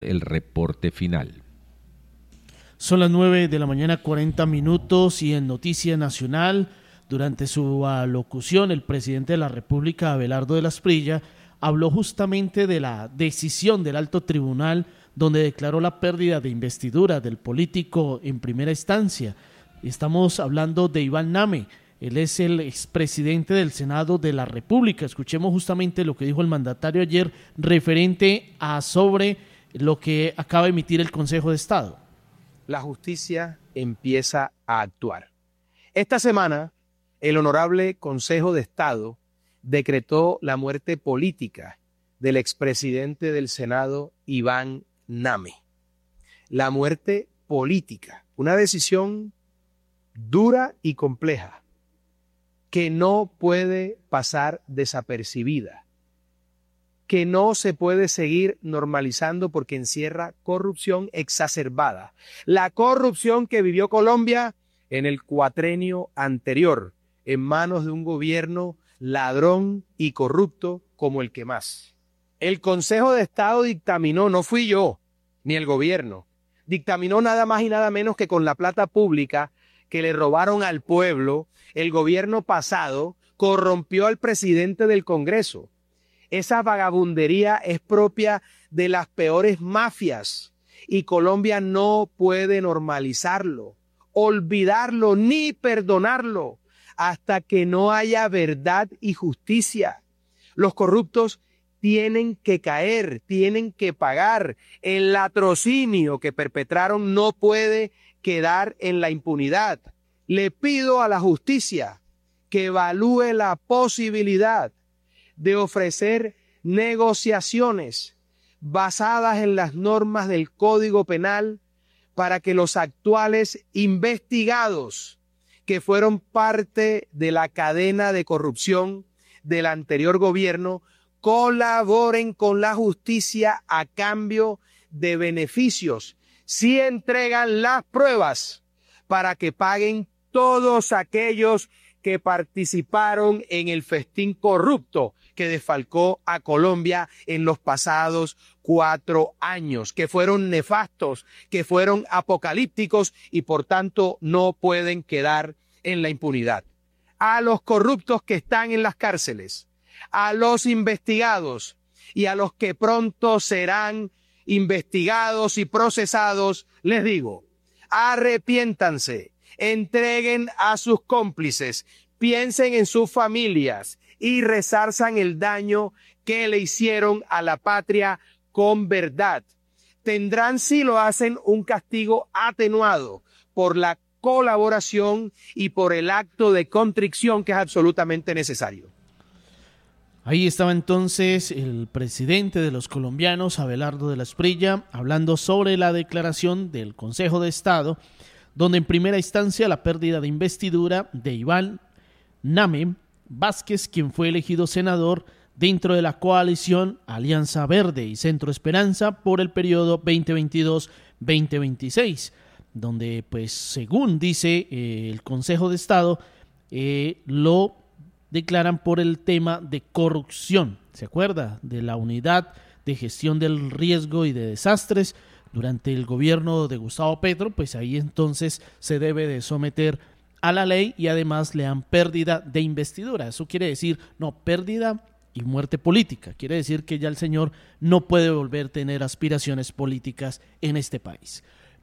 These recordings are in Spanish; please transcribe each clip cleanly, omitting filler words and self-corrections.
el reporte final. Son las 9:40 y en Noticia Nacional, durante su alocución, el presidente de la República, Abelardo de la Espriella, habló justamente de la decisión del alto tribunal donde declaró la pérdida de investidura del político en primera instancia. Estamos hablando de Iván Name. Él es el expresidente del Senado de la República. Escuchemos justamente lo que dijo el mandatario ayer referente a sobre lo que acaba de emitir el Consejo de Estado. La justicia empieza a actuar. Esta semana, el Honorable Consejo de Estado decretó la muerte política del expresidente del Senado, Iván Name. La muerte política, una decisión dura y compleja que no puede pasar desapercibida, que no se puede seguir normalizando porque encierra corrupción exacerbada. La corrupción que vivió Colombia en el cuatrenio anterior, en manos de un gobierno ladrón y corrupto como el que más. El Consejo de Estado dictaminó, no fui yo, ni el gobierno, dictaminó nada más y nada menos que con la plata pública que le robaron al pueblo, el gobierno pasado corrompió al presidente del Congreso. Esa vagabundería es propia de las peores mafias y Colombia no puede normalizarlo, olvidarlo ni perdonarlo hasta que no haya verdad y justicia. Los corruptos tienen que caer, tienen que pagar. El latrocinio que perpetraron no puede quedar en la impunidad. Le pido a la justicia que evalúe la posibilidad de ofrecer negociaciones basadas en las normas del Código Penal para que los actuales investigados que fueron parte de la cadena de corrupción del anterior gobierno colaboren con la justicia a cambio de beneficios, si entregan las pruebas para que paguen todos aquellos que participaron en el festín corrupto que desfalcó a Colombia en los pasados 4 años, que fueron nefastos, que fueron apocalípticos y por tanto no pueden quedar en la impunidad. A los corruptos que están en las cárceles, a los investigados y a los que pronto serán investigados y procesados, les digo, arrepiéntanse, entreguen a sus cómplices, piensen en sus familias y resarzan el daño que le hicieron a la patria con verdad. Tendrán, si lo hacen, un castigo atenuado por la colaboración y por el acto de contrición que es absolutamente necesario. Ahí estaba entonces el presidente de los colombianos, Abelardo de la Espriella, hablando sobre la declaración del Consejo de Estado, donde en primera instancia la pérdida de investidura de Iván Name Vázquez, quien fue elegido senador dentro de la coalición Alianza Verde y Centro Esperanza por el periodo 2022-2026, donde pues según dice el Consejo de Estado, lo declaran por el tema de corrupción. ¿Se acuerda? De la unidad de gestión del riesgo y de desastres durante el gobierno de Gustavo Petro, pues ahí entonces se debe de someter a la ley y además le dan pérdida de investidura. Eso quiere decir, no, pérdida y muerte política. Quiere decir que ya el señor no puede volver a tener aspiraciones políticas en este país.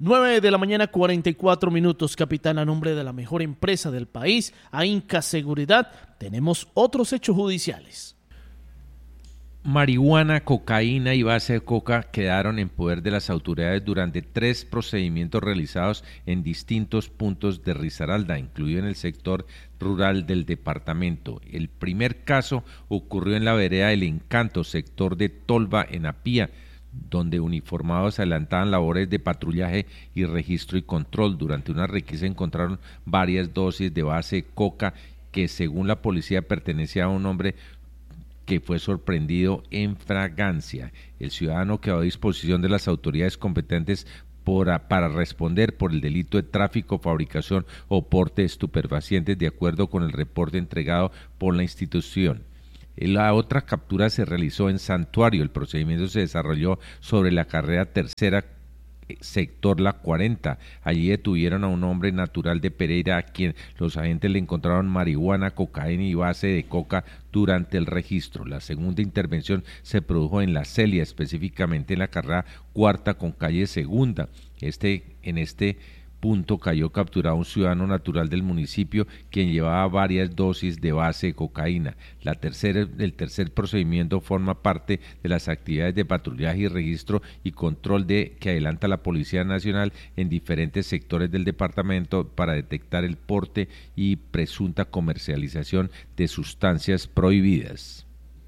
9:44, capitán. A nombre de la mejor empresa del país, Ainca Seguridad, tenemos otros hechos judiciales. Marihuana, cocaína y base de coca quedaron en poder de las autoridades durante 3 procedimientos realizados en distintos puntos de Risaralda, incluido en el sector rural del departamento. El primer caso ocurrió en la vereda del Encanto, sector de Tolva, en Apía, donde uniformados adelantaban labores de patrullaje y registro y control. Durante una requisa encontraron varias dosis de base de coca que, según la policía, pertenecía a un hombre que fue sorprendido en fragancia. El ciudadano quedó a disposición de las autoridades competentes para responder por el delito de tráfico, fabricación o porte de estupefacientes, de acuerdo con el reporte entregado por la institución. La otra captura se realizó en Santuario. El procedimiento se desarrolló sobre la carrera tercera, sector La 40. Allí detuvieron a un hombre natural de Pereira, a quien los agentes le encontraron marihuana, cocaína y base de coca durante el registro. La segunda intervención se produjo en La Celia, específicamente en la carrera cuarta con calle Segunda. En este punto cayó capturado un ciudadano natural del municipio, quien llevaba varias dosis de base de cocaína. El tercer procedimiento forma parte de las actividades de patrullaje y registro y control que adelanta la Policía Nacional en diferentes sectores del departamento para detectar el porte y presunta comercialización de sustancias prohibidas.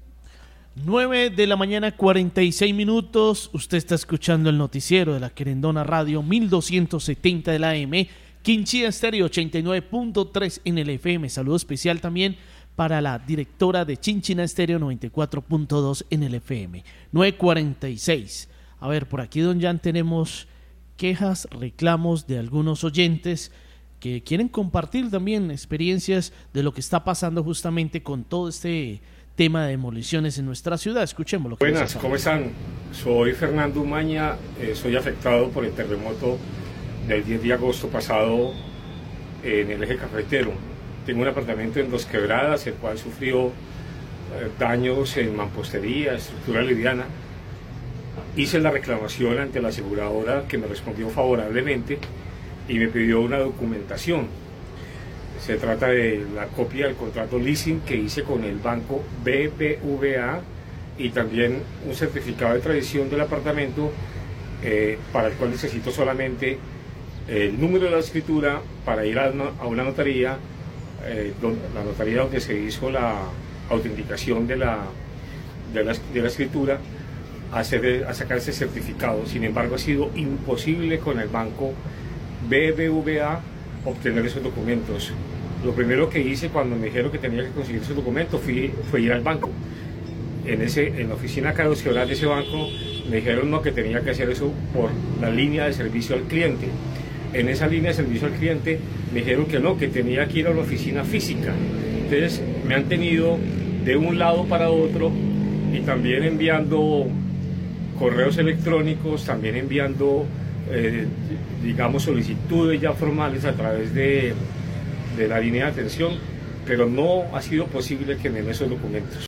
9 de la mañana, 46 minutos. Usted está escuchando el noticiero de la Querendona Radio, 1270 de la AM, Quinchía Estéreo 89.3 en el FM. Saludo especial también para la directora de Chinchina Estéreo 94.2 en el FM. 9:46. A ver, por aquí, don Jan, tenemos quejas, reclamos de algunos oyentes que quieren compartir también experiencias de lo que está pasando justamente con todo este tema de demoliciones en nuestra ciudad. Escuchémoslo. Buenas, ¿cómo están? Soy Fernando Umaña, soy afectado por el terremoto del 10 de agosto pasado en el eje cafetero. Tengo un apartamento en Dos Quebradas, el cual sufrió daños en mampostería, estructura liviana. Hice la reclamación ante la aseguradora, que me respondió favorablemente y me pidió una documentación. Se trata de la copia del contrato leasing que hice con el banco BBVA y también un certificado de tradición del apartamento, para el cual necesito solamente el número de la escritura para ir a una notaría, la notaría donde se hizo la autenticación de la escritura, a sacar ese certificado. Sin embargo, ha sido imposible con el banco BBVA obtener esos documentos. Lo primero que hice cuando me dijeron que tenía que conseguir esos documentos fue ir al banco. En la oficina acá de Dos Quebradas de ese banco me dijeron no, que tenía que hacer eso por la línea de servicio al cliente. En esa línea de servicio al cliente me dijeron que no, que tenía que ir a la oficina física. Entonces me han tenido de un lado para otro y también enviando correos electrónicos, también enviando solicitudes ya formales a través de la línea de atención, pero no ha sido posible que me den esos documentos.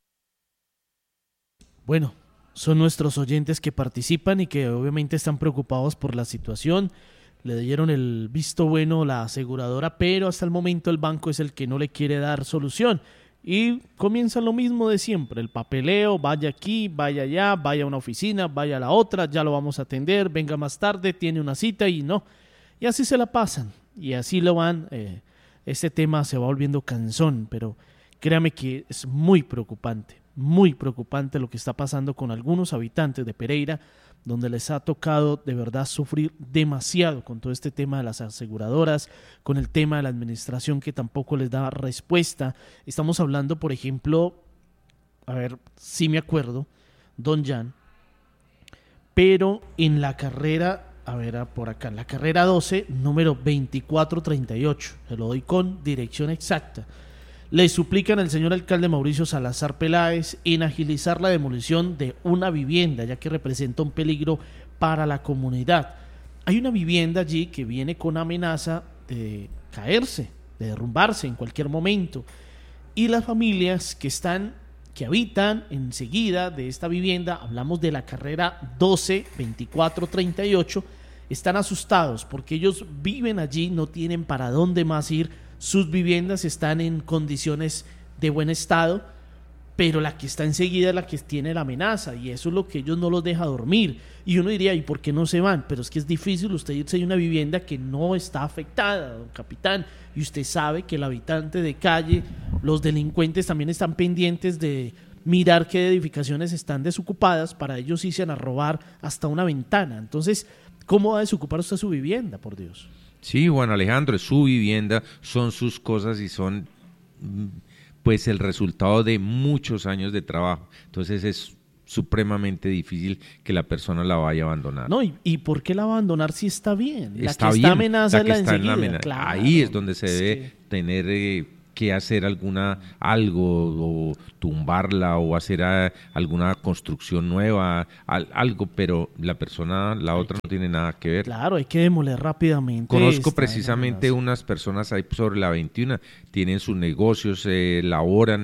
Bueno, son nuestros oyentes que participan y que obviamente están preocupados por la situación. Le dieron el visto bueno la aseguradora, pero hasta el momento el banco es el que no le quiere dar solución. Y comienza lo mismo de siempre, el papeleo, vaya aquí, vaya allá, vaya a una oficina, vaya a la otra, ya lo vamos a atender, venga más tarde, tiene una cita y no. Y así se la pasan, y así lo van. Este tema se va volviendo cansón, pero créame que es muy preocupante lo que está pasando con algunos habitantes de Pereira, donde les ha tocado de verdad sufrir demasiado con todo este tema de las aseguradoras, con el tema de la administración que tampoco les da respuesta. Estamos hablando, por ejemplo, a ver si me acuerdo, don Jan, pero en la carrera, a ver, por acá, en la carrera 12, número 2438, se lo doy con dirección exacta. Le suplican al señor alcalde Mauricio Salazar Peláez en agilizar la demolición de una vivienda, ya que representa un peligro para la comunidad. Hay una vivienda allí que viene con amenaza de caerse, de derrumbarse en cualquier momento. Y las familias que habitan enseguida de esta vivienda, hablamos de la carrera 12, 2438, están asustados porque ellos viven allí, no tienen para dónde más ir. Sus viviendas están en condiciones de buen estado, pero la que está enseguida es la que tiene la amenaza, y eso es lo que ellos no los deja dormir. Y uno diría, ¿y por qué no se van? Pero es que es difícil usted irse a una vivienda que no está afectada, don capitán, y usted sabe que el habitante de calle, los delincuentes también están pendientes de mirar qué edificaciones están desocupadas para ellos irse a robar hasta una ventana. Entonces, ¿cómo va a desocupar usted su vivienda, por Dios? Sí, bueno, Alejandro, es su vivienda, son sus cosas y son pues el resultado de muchos años de trabajo. Entonces es supremamente difícil que la persona la vaya a abandonar. No, ¿y por qué la va a abandonar si está bien? Está bien, amenaza la que es la está enseguida. en la amenaza. Claro, ahí es donde se debe tener que hacer algo o tumbarla o hacer alguna construcción nueva, algo, pero la otra no tiene nada que ver. Claro, hay que demoler rápidamente. Conozco precisamente unas personas ahí sobre la 21, tienen sus negocios, laboran,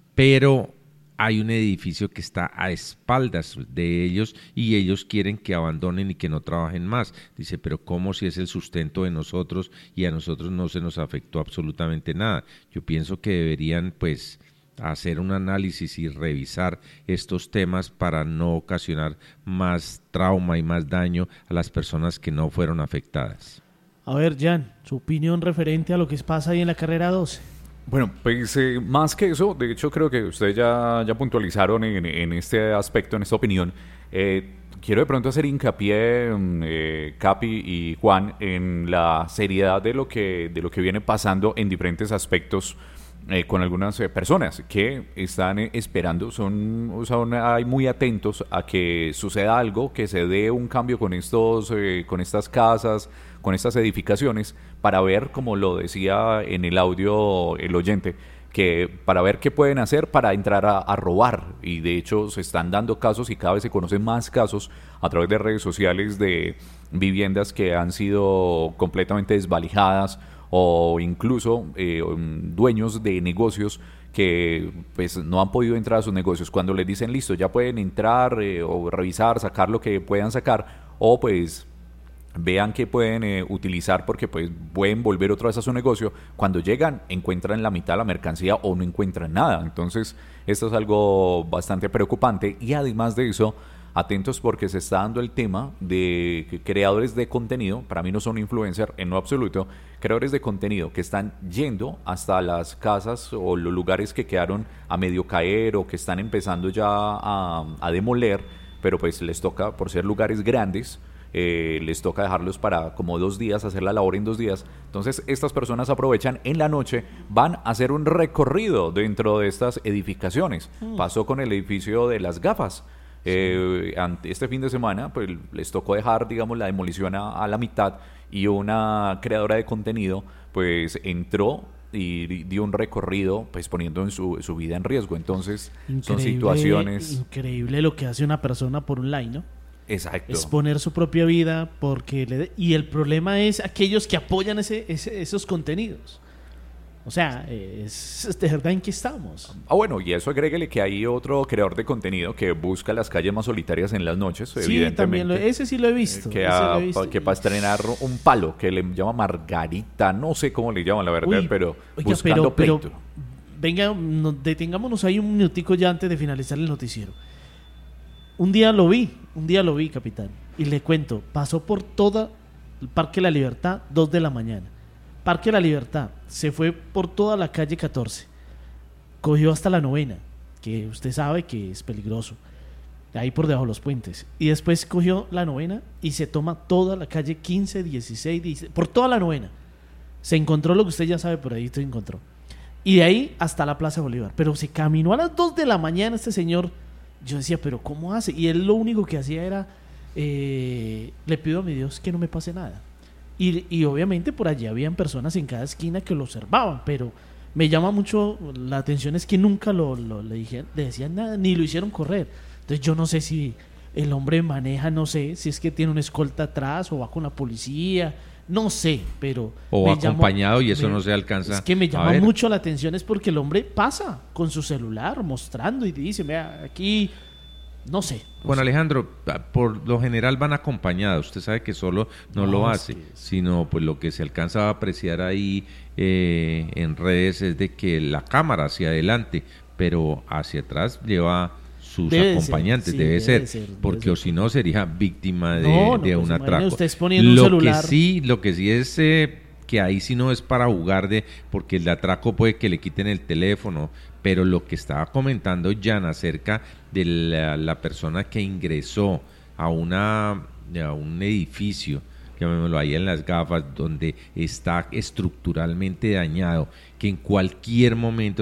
pero hay un edificio que está a espaldas de ellos y ellos quieren que abandonen y que no trabajen más. Dice, pero ¿cómo si es el sustento de nosotros y a nosotros no se nos afectó absolutamente nada? Yo pienso que deberían pues hacer un análisis y revisar estos temas para no ocasionar más trauma y más daño a las personas que no fueron afectadas. A ver, Jan, su opinión referente a lo que pasa ahí en la carrera 12. Bueno, pues más que eso, de hecho creo que ustedes ya puntualizaron en este aspecto, en esta opinión. Quiero de pronto hacer hincapié, Capi y Juan, en la seriedad de lo que viene pasando en diferentes aspectos con algunas personas que están esperando, son hay muy atentos a que suceda algo, que se dé un cambio con estas casas, con estas edificaciones, para ver, como lo decía en el audio el oyente, que para ver qué pueden hacer para entrar a robar. Y de hecho se están dando casos y cada vez se conocen más casos a través de redes sociales de viviendas que han sido completamente desvalijadas, o incluso dueños de negocios que pues no han podido entrar a sus negocios. Cuando les dicen listo, ya pueden entrar o revisar, sacar lo que puedan sacar, o pues vean que pueden utilizar porque pues pueden volver otra vez a su negocio, cuando llegan encuentran la mitad de la mercancía o no encuentran nada. Entonces esto es algo bastante preocupante, y además de eso, atentos porque se está dando el tema de creadores de contenido. Para mí no son influencers en lo absoluto, creadores de contenido que están yendo hasta las casas o los lugares que quedaron a medio caer o que están empezando ya a demoler, pero pues les toca, por ser lugares grandes, les toca dejarlos para como 2 días, hacer la labor en 2 días. Entonces estas personas aprovechan en la noche, van a hacer un recorrido dentro de estas edificaciones. Pasó con el edificio de las gafas. Este fin de semana pues les tocó dejar, digamos, la demolición a la mitad, y una creadora de contenido pues entró y dio un recorrido pues poniendo en su vida en riesgo. Entonces son situaciones increíble lo que hace una persona por un like, ¿no? Exacto. Exponer su propia vida y el problema es aquellos que apoyan esos contenidos. O sea, es de verdad en qué estamos. Bueno, y eso agréguele que hay otro creador de contenido que busca las calles más solitarias en las noches, sí, evidentemente. También ese sí lo he visto. Que para estrenar un palo que le llama Margarita, no sé cómo le llaman la verdad, pero buscando pleito. Venga, detengámonos ahí un minutico ya antes de finalizar el noticiero. Un día lo vi, capitán, y le cuento, pasó por todo el Parque La Libertad, 2 de la mañana. Parque La Libertad, se fue por toda la calle 14, cogió hasta la 9ª, que usted sabe que es peligroso, ahí por debajo de los puentes, y después cogió la 9ª y se toma toda la calle 15, 16, 17, por toda la 9ª, se encontró lo que usted ya sabe, por ahí se encontró, y de ahí hasta la Plaza Bolívar, pero se caminó a las 2 de la mañana este señor. Yo decía, pero ¿cómo hace? Y él lo único que hacía era, le pido a mi Dios que no me pase nada. Y obviamente por allí habían personas en cada esquina que lo observaban, pero me llama mucho la atención es que nunca le decían nada, ni lo hicieron correr. Entonces yo no sé si el hombre maneja, no sé si es que tiene una escolta atrás o va con la policía, no sé, pero... O acompañado y eso no se alcanza. Es que me llama mucho la atención, es porque el hombre pasa con su celular mostrando y dice, vea, aquí... No sé. Bueno, Alejandro, por lo general van acompañados. Usted sabe que solo no lo hace, sino pues lo que se alcanza a apreciar ahí en redes es de que la cámara hacia adelante, pero hacia atrás lleva sus acompañantes, debe ser, porque o si no sería víctima de un atraco. Usted exponiendo un celular. Lo que sí es que ahí sí no es para jugar porque el atraco puede que le quiten el teléfono, pero lo que estaba comentando Jan acerca de la persona que ingresó a un edificio, llamémoslo ahí en las gafas, donde está estructuralmente dañado, que en cualquier momento